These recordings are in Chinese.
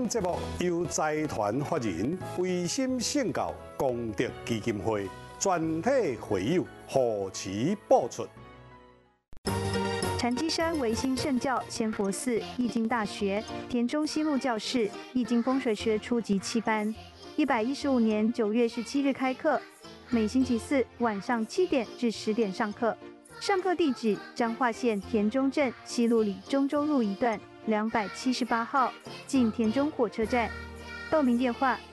本节目由财团法人维新圣教功德基金会全体会友护持播出。 禅机山维新圣教仙佛寺易经大学田中西路教室易经风水学初级7班，115年9月17日开课，每星期四晚上7点至10点上课。上课地址：彰化县田中镇西路里中州路一段278号，近田中火车站。报名电话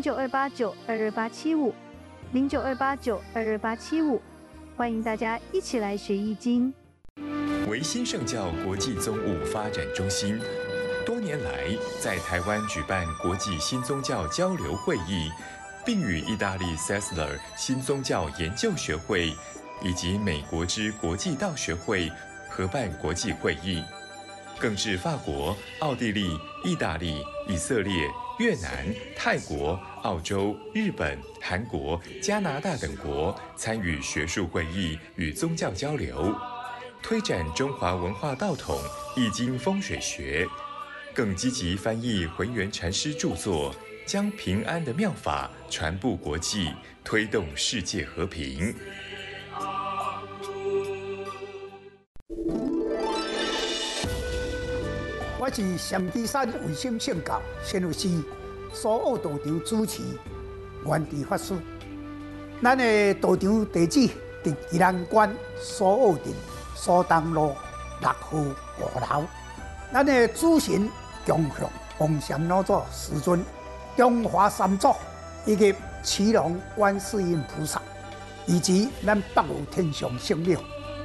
：0928922875，0928922875。欢迎大家一起来学易经。 维新圣教国际宗务发展中心多年来在台湾举办国际新宗教交流会议，并与意大利 Sessler 新宗教研究学会以及美国之国际道学会合办国际会议，更至法国、奥地利、意大利、以色列、越南、泰国、澳洲、日本、韩国、加拿大等国参与学术会议与宗教交流，推展中华文化道统、易经风水学，更积极翻译浑元禅师著作，将平安的妙法传布国际，推动世界和平。 我是上基山维新圣教仙佛寺苏澳道场主持元智法师。咱的道场地址伫宜兰县苏澳镇苏东路6号5楼。咱的主神供向王禅老祖师尊、中华三祖以及祁龙观世音菩萨，以及咱北无天上圣庙。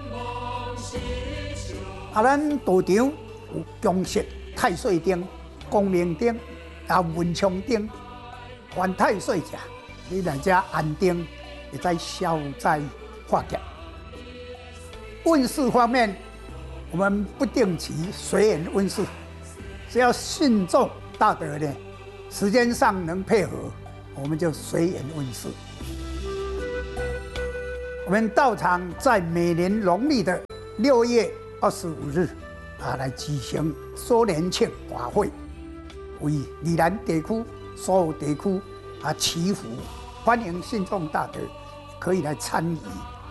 咱道场有供设太岁灯、光明灯、文昌灯，凡太岁者，你来遮安灯，会使消灾化解。运势方面，我们不定期随缘运势，只要信众大德呢，时间上能配合，我们就随缘运势。我们道场在每年农历的6月25日。来举行周年庆大会，为宜兰地区所有地区祈福，欢迎信众大德可以来参与。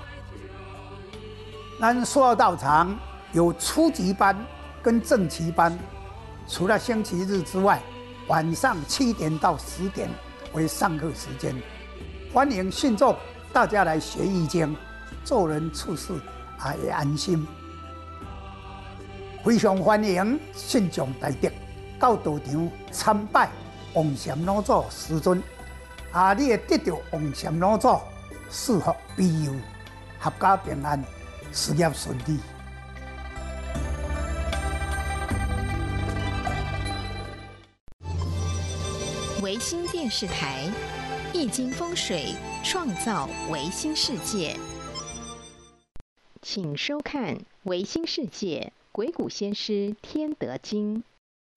咱苏澳道场有初级班跟正期班，除了星期日之外，晚上7点到10点为上课时间，欢迎信众大家来学易经，做人处事也安心。非常欢迎信众大德到道场参拜王禅老祖师尊，你会得到王禅老祖赐福庇佑，阖家平安，事业顺利。 维新电视台，易经风水创造维新世界，请收看《维新世界》。鬼谷先师天德经。